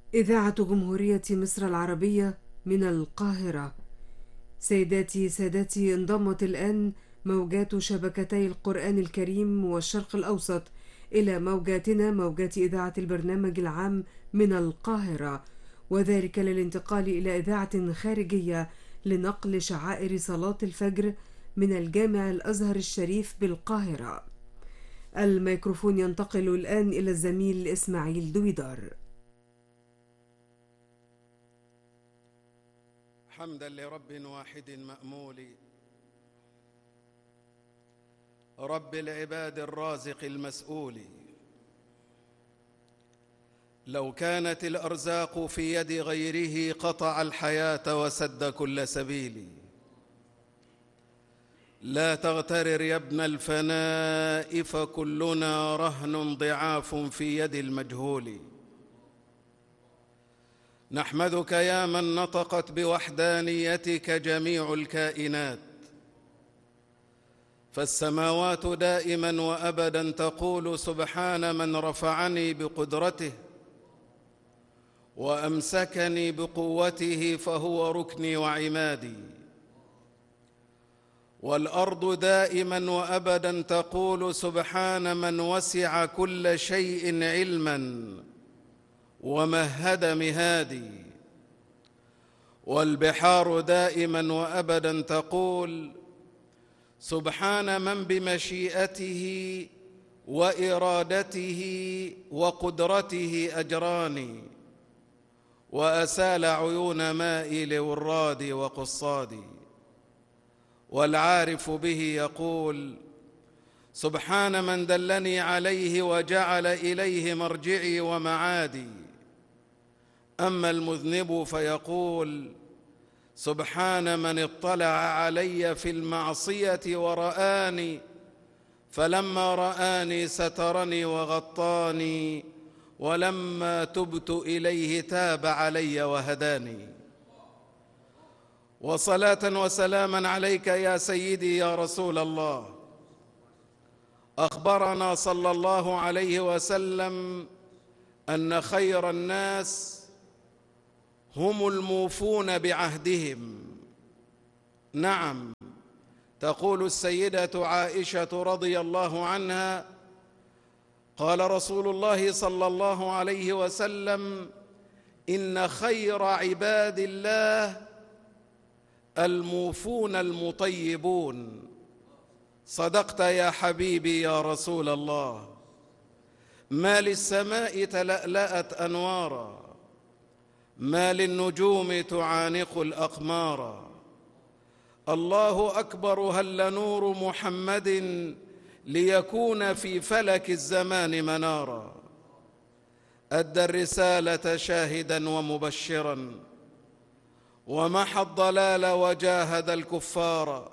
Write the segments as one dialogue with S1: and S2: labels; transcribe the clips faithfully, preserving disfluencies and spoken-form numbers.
S1: إذاعة جمهورية مصر العربية من القاهرة. سيداتي سادتي، انضمت الآن موجات شبكتي القرآن الكريم والشرق الأوسط إلى موجاتنا، موجات إذاعة البرنامج العام من القاهرة، وذلك للانتقال إلى إذاعة خارجية لنقل شعائر صلاة الفجر من الجامع الأزهر الشريف بالقاهرة. الميكروفون ينتقل الآن إلى الزميل إسماعيل دويدار.
S2: حمدا لرب واحد مأمول، رب العباد الرازق المسؤول. لو كانت الأرزاق في يد غيره قطع الحياة وسد كل سبيل. لا تغترر يا ابن الفناء فكلنا رهن ضعاف في يد المجهول. نحمدك يا من نطقت بوحدانيتك جميع الكائنات، فالسماوات دائما وأبدا تقول سبحان من رفعني بقدرته وأمسكني بقوته فهو ركني وعمادي. والأرض دائما وأبدا تقول سبحان من وسع كل شيء علما ومهد مهادي. والبحار دائما وأبدا تقول سبحان من بمشيئته وإرادته وقدرته أجراني وأسال عيون مائي لوراد وقصادي. والعارف به يقول سبحان من دلني عليه وجعل إليه مرجعي ومعادي. أما المذنب فيقول سبحان من اطلع علي في المعصية ورآني، فلما رآني سترني وغطاني، ولما تبت إليه تاب علي وهداني. وصلاة وسلاما عليك يا سيدي يا رسول الله. أخبرنا صلى الله عليه وسلم أن خير الناس هم الموفون بعهدهم. نعم، تقول السيدة عائشة رضي الله عنها قال رسول الله صلى الله عليه وسلم إن خير عباد الله الموفون المطيبون. صدقت يا حبيبي يا رسول الله. ما للسماء تلألأت أنوارا، ما للنجوم تعانق الأقمارا. الله أكبر هل نور محمد ليكون في فلك الزمان منارا. أدى الرسالة شاهدا ومبشرا ومحى الضلال وجاهد الكفار.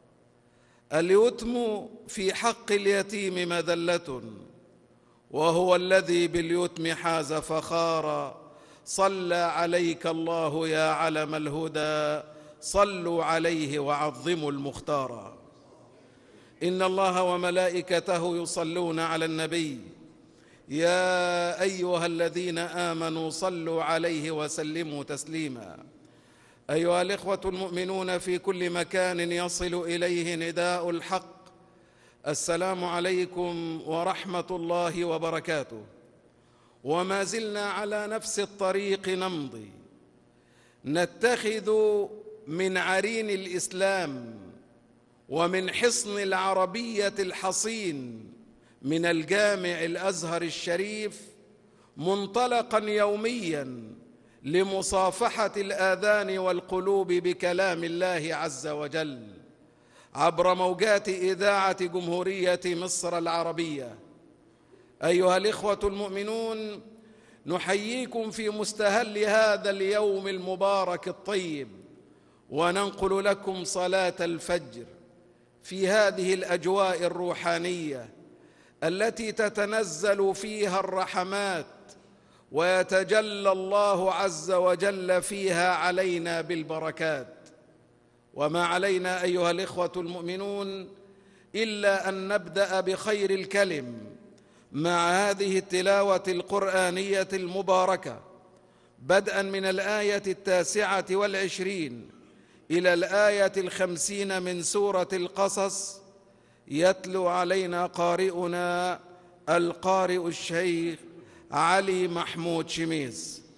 S2: اليتم في حق اليتيم مذلة، وهو الذي باليتم حاز فخارا. صلى عليك الله يا علم الهدى، صلوا عليه وعظموا المختار. إن الله وملائكته يصلون على النبي يا أيها الذين آمنوا صلوا عليه وسلموا تسليما. أيها الإخوة المؤمنون في كل مكان يصل إليه نداء الحق، السلام عليكم ورحمة الله وبركاته. وما زلنا على نفس الطريق نمضي، نتخذ من عرين الإسلام ومن حصن العربية الحصين من الجامع الأزهر الشريف منطلقا يوميا لمصافحة الآذان والقلوب بكلام الله عز وجل عبر موجات إذاعة جمهورية مصر العربية. أيها الإخوة المؤمنون، نحييكم في مستهل هذا اليوم المبارك الطيب، وننقل لكم صلاة الفجر في هذه الأجواء الروحانية التي تتنزل فيها الرحمات ويتجلى الله عز وجل فيها علينا بالبركات. وما علينا أيها الإخوة المؤمنون إلا أن نبدأ بخير الكلم مع هذه التلاوة القرآنية المباركة بدءا من الآية التاسعة والعشرين إلى الآية الخمسين من سورة القصص، يتلو علينا قارئنا القارئ الشيخ علي محمود شميس.